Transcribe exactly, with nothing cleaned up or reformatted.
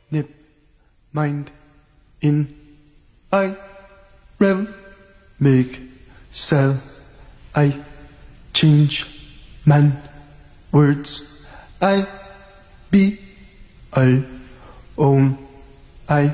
nip, mind, in, I, rev, make, sell, I, change, man, words, I, be, I, own, I,